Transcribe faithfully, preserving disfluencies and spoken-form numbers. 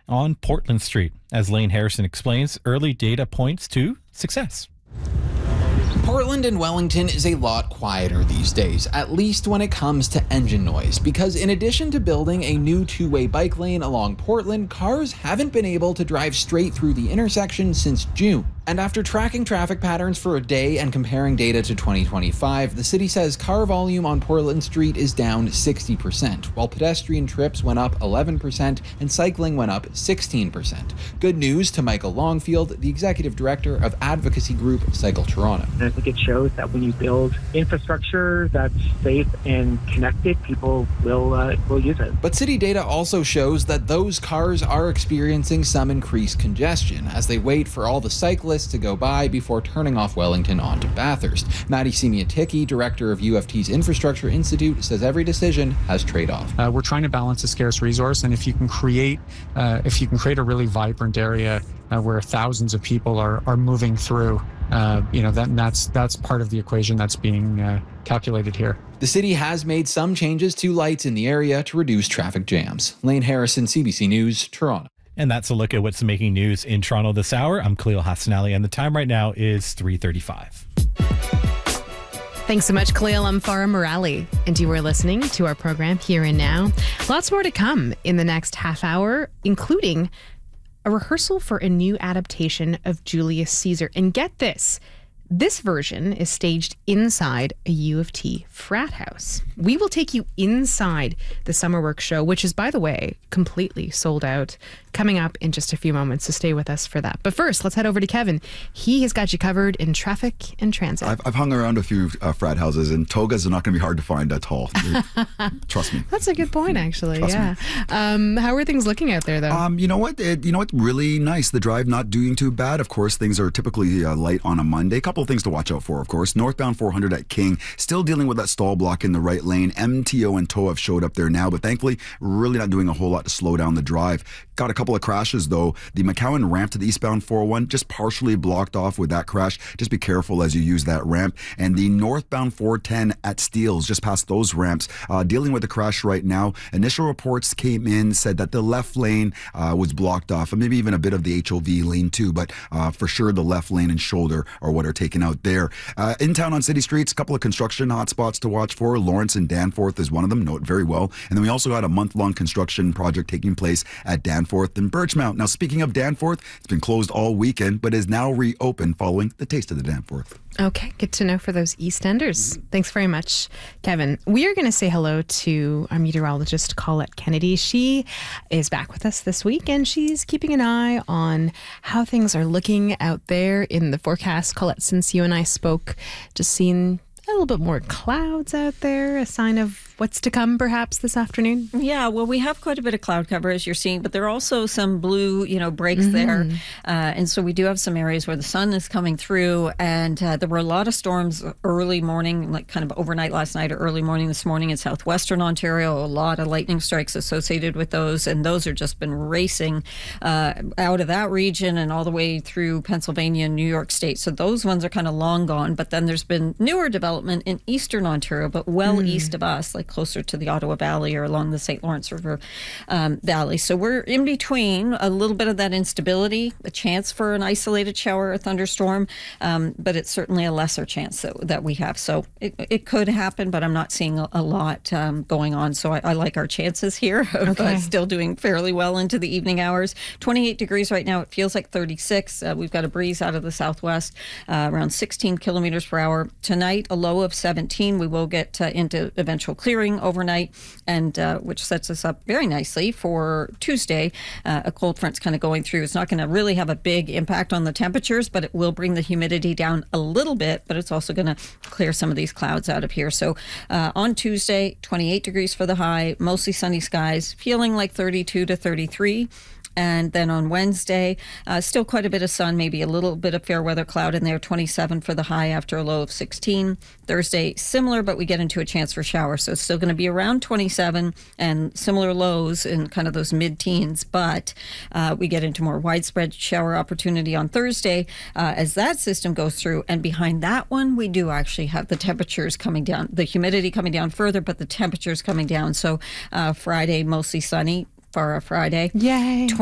on Portland Street. As Lane Harrison explains, early data points to success. Portland and Wellington is a lot quieter these days, at least when it comes to engine noise, because in addition to building a new two-way bike lane along Portland, cars haven't been able to drive straight through the intersection since June. And after tracking traffic patterns for a day and comparing data to twenty twenty-five, the city says car volume on Portland Street is down sixty percent, while pedestrian trips went up eleven percent and cycling went up sixteen percent. Good news to Michael Longfield, the executive director of advocacy group Cycle Toronto. And I think it shows that when you build infrastructure that's safe and connected, people will uh, will use it. But city data also shows that those cars are experiencing some increased congestion as they wait for all the cyclists to go by before turning off Wellington onto Bathurst. Maddie Semiatiki, director of U F T's Infrastructure Institute, says every decision has trade-off. Uh, we're trying to balance a scarce resource, and if you can create, uh, if you can create a really vibrant area uh, where thousands of people are are moving through, uh, you know, that that's that's part of the equation that's being uh, calculated here. The city has made some changes to lights in the area to reduce traffic jams. Lane Harrison, C B C News, Toronto. And that's a look at what's making news in Toronto this hour. I'm Khalil Hassanali, and the time right now is three thirty-five. Thanks so much, Khalil. I'm Farah Morali, and you are listening to our program Here and Now. Lots more to come in the next half hour, including a rehearsal for a new adaptation of Julius Caesar. And get this, this version is staged inside a U of T frat house. We will take you inside the Summer Work Show, which is, by the way, completely sold out, coming up in just a few moments, so stay with us for that. But first, let's head over to Kevin. He has got you covered in traffic and transit. I've, I've hung around a few uh, frat houses, and togas are not going to be hard to find at all. Trust me. That's a good point, actually. Trust yeah. Um, how are things looking out there, though? Um, you know what? It, you know what? Really nice. The drive not doing too bad. Of course, things are typically uh, light on a Monday. A couple of things to watch out for, of course. Northbound four hundred at King, still dealing with that stall block in the right lane. M T O and T O have showed up there now, but thankfully, really not doing a whole lot to slow down the drive. Got a couple of crashes, though. The McCowan ramp to the eastbound four oh one just partially blocked off with that crash. Just be careful as you use that ramp. And the northbound four ten at Steeles, just past those ramps, uh, dealing with the crash right now. Initial reports came in, said that the left lane uh, was blocked off, and maybe even a bit of the H O V lane too, but uh, for sure the left lane and shoulder are what are taken out there. Uh, in town on city streets, a couple of construction hotspots to watch for. Lawrence and Danforth is one of them, know it very well. And then we also got a month-long construction project taking place at Danforth and Birchmount. Now, speaking of Danforth, it's been closed all weekend, but is now reopened following the Taste of the Danforth. Okay, good to know for those EastEnders. Thanks very much, Kevin. We are going to say hello to our meteorologist, Colette Kennedy. She is back with us this week, and she's keeping an eye on how things are looking out there in the forecast. Colette, since you and I spoke, just seen a little bit more clouds out there, a sign of what's to come perhaps this afternoon? Yeah, well, we have quite a bit of cloud cover, as you're seeing, but there are also some blue, you know, breaks mm-hmm. there. Uh, and so we do have some areas where the sun is coming through, and uh, there were a lot of storms early morning, like kind of overnight last night or early morning this morning in southwestern Ontario. A lot of lightning strikes associated with those, and those have just been racing uh, out of that region and all the way through Pennsylvania and New York State. So those ones are kind of long gone, but then there's been newer development in eastern Ontario, but well mm. east of us, like closer to the Ottawa Valley or along the Saint Lawrence River um, Valley. So we're in between a little bit of that instability, a chance for an isolated shower or thunderstorm, um, but it's certainly a lesser chance that, that we have. So it, it could happen, but I'm not seeing a, a lot um, going on. So I, I like our chances here of okay. uh, still doing fairly well into the evening hours. twenty-eight degrees right now. It feels like thirty-six. Uh, we've got a breeze out of the southwest, uh, around sixteen kilometers per hour. Tonight, a low of seventeen. We will get uh, into eventual clearing overnight, and uh, which sets us up very nicely for Tuesday. Uh, a cold front's kind of going through. It's not going to really have a big impact on the temperatures, but it will bring the humidity down a little bit, but it's also going to clear some of these clouds out of here. So uh, on Tuesday, twenty-eight degrees for the high, mostly sunny skies, feeling like thirty-two to thirty-three. And then on Wednesday, uh, still quite a bit of sun, maybe a little bit of fair weather cloud in there, twenty-seven for the high after a low of sixteen. Thursday, similar, but we get into a chance for showers. So it's still going to be around twenty-seven and similar lows in kind of those mid-teens. But uh, we get into more widespread shower opportunity on Thursday uh, as that system goes through. And behind that one, we do actually have the temperatures coming down, the humidity coming down further, but the temperatures coming down. So uh, Friday, mostly sunny for a Friday. Yay.